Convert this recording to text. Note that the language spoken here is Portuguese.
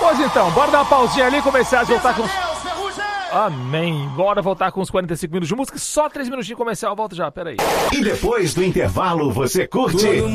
Pois então, bora dar uma pausinha ali e começar a voltar com... Amém. Bora voltar com uns 45 minutos de música. Só 3 minutinhos comercial, volta já, peraí. E depois do intervalo você curte...